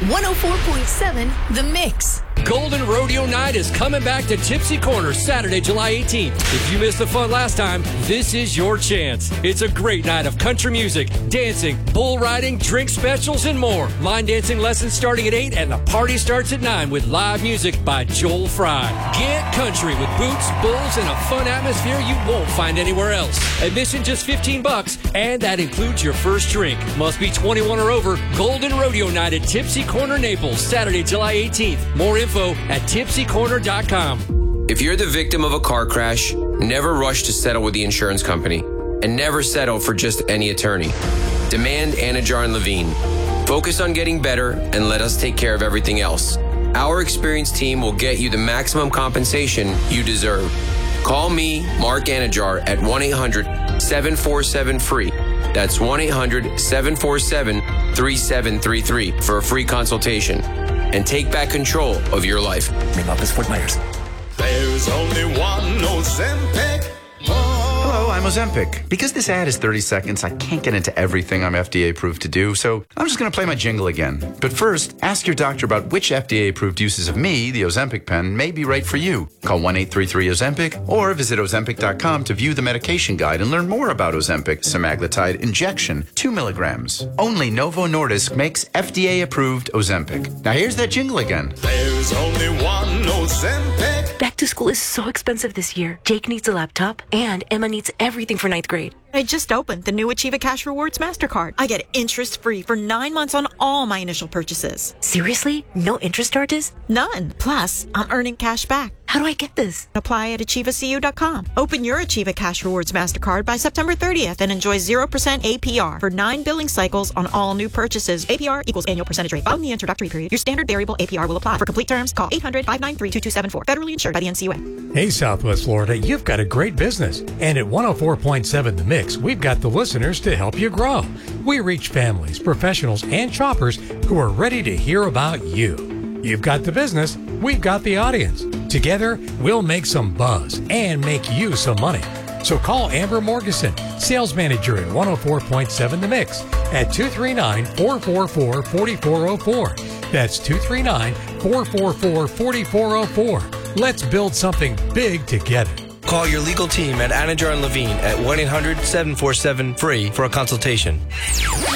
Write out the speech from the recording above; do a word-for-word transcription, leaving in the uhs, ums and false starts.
one oh four point seven The Mix. Golden Rodeo Night is coming back to Tipsy Corner Saturday, July eighteenth. If you missed the fun last time, this is your chance. It's a great night of country music, dancing, bull riding, drink specials, and more. Line dancing lessons starting at eight, and the party starts at nine with live music by Joel Fry. Get country with boots, bulls, and a fun atmosphere you won't find anywhere else. Admission just fifteen bucks, and that includes your first drink. Must be twenty-one or over. Golden Rodeo Night at Tipsy Corner, Naples, Saturday, July eighteenth. More info at tipsy corner dot com. If you're the victim of a car crash, never rush to settle with the insurance company, and never settle for just any attorney. Demand Anajar and Levine. Focus on getting better and let us take care of everything else. Our experienced team will get you the maximum compensation you deserve. Call me, Mark Anajar, at one eight hundred seven four seven free. That's one eight hundred seven four seven three seven three three for a free consultation. And take back control of your life. Name up as Fort Myers. There's only one Ozempic. Hello, I'm Ozempic. Because this ad is thirty seconds, I can't get into everything I'm F D A approved to do, so I'm just going to play my jingle again. But first, ask your doctor about which F D A approved uses of me, the Ozempic pen, may be right for you. Call one eight three three Ozempic or visit Ozempic dot com to view the medication guide and learn more about Ozempic semaglutide injection, two milligrams. Only Novo Nordisk makes F D A approved Ozempic. Now here's that jingle again. There's only one Ozempic. Back to school is so expensive this year. Jake needs a laptop, and Emma needs everything for ninth grade. I just opened the new Achieva Cash Rewards MasterCard. I get interest free for nine months on all my initial purchases. Seriously? No interest charges? None. Plus, I'm earning cash back. How do I get this? Apply at achieva c u dot com. Open your Achieva Cash Rewards MasterCard by September thirtieth and enjoy zero percent A P R for nine billing cycles on all new purchases. A P R equals annual percentage rate. Following the introductory period, your standard variable A P R will apply. For complete terms, call eight hundred five nine three two two seven four. Federally insured by the N C U A. Hey, Southwest Florida, you've got a great business. And at one oh four point seven The Mix, we've got the listeners to help you grow. We reach families, professionals, and shoppers who are ready to hear about you. You've got the business, we've got the audience. Together, we'll make some buzz and make you some money. So call Amber Morgeson, sales manager at one oh four point seven The Mix, at two three nine, four four four, four four zero four. That's two three nine, four four four, four four zero four. Let's build something big together. Call your legal team at Anajar and Levine at one eight hundred seven four seven free for a consultation.